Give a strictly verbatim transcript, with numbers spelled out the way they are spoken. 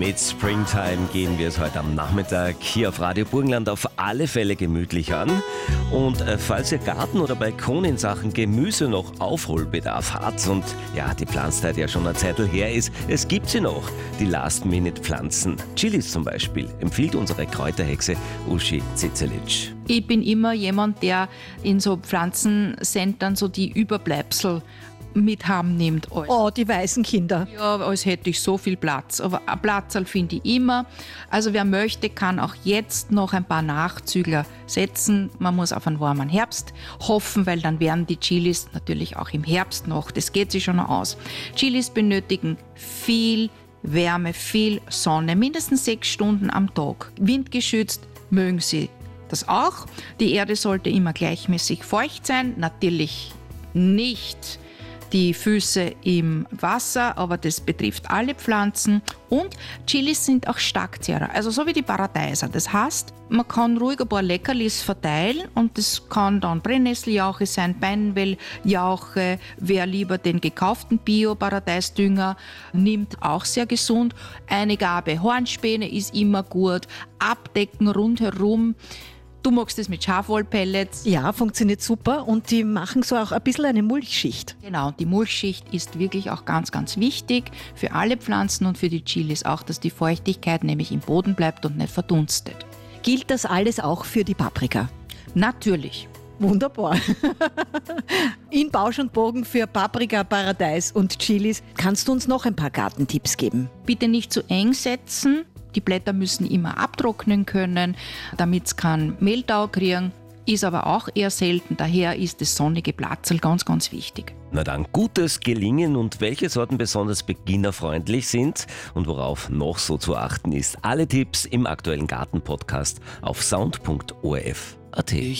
Mit Springtime gehen wir es heute am Nachmittag hier auf Radio Burgenland auf alle Fälle gemütlich an. Und äh, falls Ihr Garten oder Balkon in Sachen Gemüse noch Aufholbedarf hat und ja, die Pflanzzeit ja schon ein Zettel her ist, es gibt sie noch, die Last-Minute-Pflanzen. Chilis zum Beispiel empfiehlt unsere Kräuterhexe Uschi Zizelic. Ich bin immer jemand, der in so Pflanzencentern so die Überbleibsel mit haben nimmt. Oh, die weißen Kinder. Ja, als hätte ich so viel Platz. Aber ein Platzerl finde ich immer. Also wer möchte, kann auch jetzt noch ein paar Nachzügler setzen. Man muss auf einen warmen Herbst hoffen, weil dann werden die Chilis natürlich auch im Herbst noch. Das geht sich schon noch aus. Chilis benötigen viel Wärme, viel Sonne, mindestens sechs Stunden am Tag. Windgeschützt mögen sie das auch. Die Erde sollte immer gleichmäßig feucht sein. Natürlich nicht die Füße im Wasser, aber das betrifft alle Pflanzen. Und Chilis sind auch Starkzehrer, also so wie die Paradeiser. Das heißt, man kann ruhig ein paar Leckerlis verteilen und das kann dann Brennnesseljauche sein, Beinwelljauche. Wer lieber den gekauften Bio-Paradeisdünger nimmt, auch sehr gesund. Eine Gabe Hornspäne ist immer gut. Abdecken rundherum. Du magst es mit Schafwollpellets. Ja, funktioniert super und die machen so auch ein bisschen eine Mulchschicht. Genau, die Mulchschicht ist wirklich auch ganz, ganz wichtig für alle Pflanzen und für die Chilis auch, dass die Feuchtigkeit nämlich im Boden bleibt und nicht verdunstet. Gilt das alles auch für die Paprika? Natürlich. Wunderbar. In Bausch und Bogen für Paprika, Paradeis und Chilis. Kannst du uns noch ein paar Gartentipps geben? Bitte nicht zu eng setzen. Die Blätter müssen immer abtrocknen können, damit es keinen Mehltau kriegen. Ist aber auch eher selten, daher ist das sonnige Platzl ganz, ganz wichtig. Na dann, gutes Gelingen und welche Sorten besonders beginnerfreundlich sind und worauf noch so zu achten ist. Alle Tipps im aktuellen Garten-Podcast auf sound punkt o r f punkt a t.